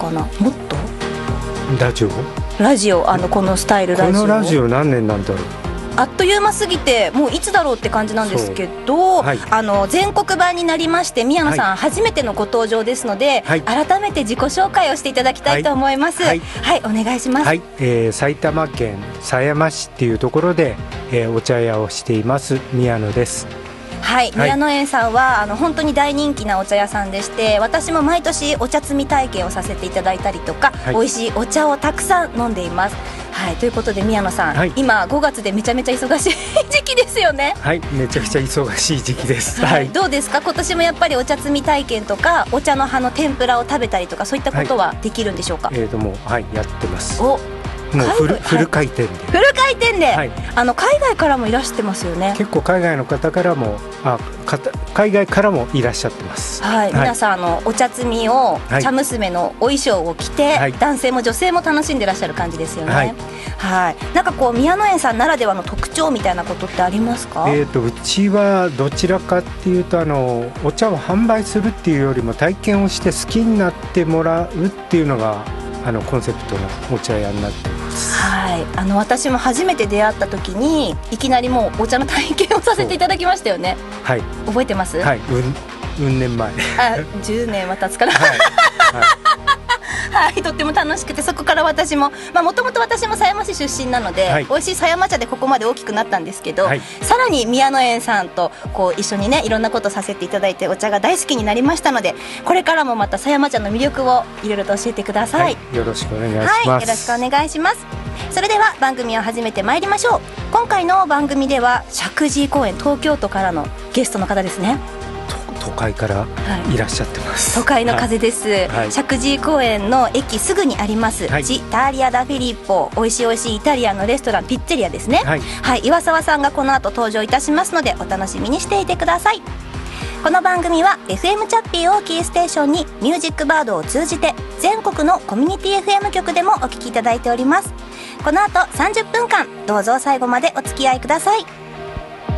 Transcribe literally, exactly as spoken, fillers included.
かな、もっとラジオラジオ、あのこのスタイルラジオ、 このラジオ何年なんだろう。 あっという間すぎてもういつだろうって感じなんですけど、はい、あの全国版になりまして宮野さん、はい、初めてのご登場ですので、はい、改めて自己紹介をしていただきたいと思います。はい、はいはい、お願いします。 はい、えー、埼玉県狭山市っていうところで、えー、お茶屋をしています宮野です。 はい、宮野園さんはあの本当に大人気なお茶屋さんでして、私も毎年お茶摘み体験をさせていただいたりとか、はい、美味しいお茶をたくさん飲んでいます。はい、ということで宮野さん、はい、今ごがつでめちゃめちゃ忙しい時期ですよね。 はい、めちゃくちゃ忙しい時期です。 はいはい、どうですか、今年もやっぱりお茶摘み体験とかお茶の葉の天ぷらを食べたりとか、そういったことはできるんでしょうか。 はい、えーともう、はい、やってます。 おもうフル、フル回転で、 フル回転で、はい、あの海外からもいらしてますよね。 結構海外の方からもあか海外からもいらっしゃってます。 はい、はい、皆さんあのお茶摘みを、はい、茶娘のお衣装を着て、はい、男性も女性も楽しんでらっしゃる感じですよね。はい、はい、なんかこう宮野園さんならではの特徴みたいなことってありますか。 えーとうちはどちらかっていうとあのお茶を販売するっていうよりも体験をして好きになってもらうっていうのがあのコンセプトのお茶屋になっています。 はい、あの私も初めて出会った時にいきなりもうお茶の体験をさせていただきましたよね。はい、覚えてます。 はい、うん、うん年前。あ、 じゅうねんは経つかな。はい、はいはい、とっても楽しくて、そこから私ももともと私も狭山市出身なので、はい、美味しい狭山茶でここまで大きくなったんですけど、はい、さらに宮野園さんとこう一緒にねいろんなことさせていただいてお茶が大好きになりましたので、これからもまた狭山茶の魅力をいろいろと教えてください。はい、 よろしくお願いします。 はい、よろしくお願いします。それでは番組を始めてまいりましょう。今回の番組では石神井公園、東京都からのゲストの方ですね。 都会からいらっしゃってます。 都会の風です。はい、石神井公園の駅すぐにあります、はい、ジ・ターリア・ダ・フィリッポ、美味しい美味しいイタリアンのレストランピッツェリアですね。はい、はい、岩沢さんがこの後登場いたしますのでお楽しみにしていてください。この番組は エフエム チャッピーをキーステーションにミュージックバードを通じて全国のコミュニティ エフエム 局でもお聞きいただいております。この後さんじゅっぷんかんどうぞ最後までお付き合いください。